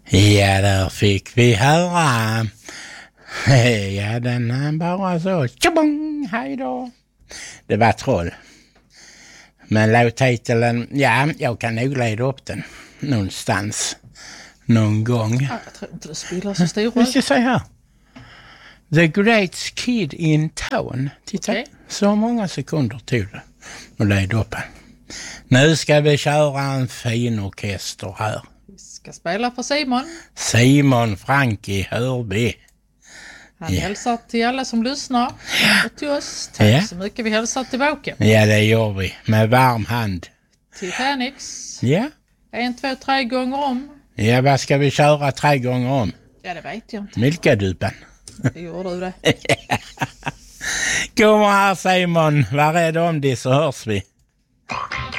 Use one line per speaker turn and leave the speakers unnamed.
Ja, där fick vi höra. Ja, den bara så. Tjabong, hej då. Det var Troll. Men låttiteln, ja, jag kan nog leda upp den någonstans. Någon gång.
Ja, jag tror inte det spelar så stor roll.
Vi ska säga här. The Great Kid in Town. Titta,
Okay.
Så många sekunder tog det att leda upp den. Nu ska vi köra en fin orkester här.
Vi ska spela för Simon.
Simon Frank i Hörby.
Han hälsar till alla som lyssnar och till oss. Tack så mycket. Vi hälsar till Våken.
Ja, det gör vi. Med varm hand.
Till Fenix.
Ja.
1, 2, 3 gånger om.
Ja, vad ska vi köra 3 gånger om?
Ja, det vet jag inte.
Milkadupen.
Det gjorde du det.
Kom här Simon. Var rädd om dig så hörs vi.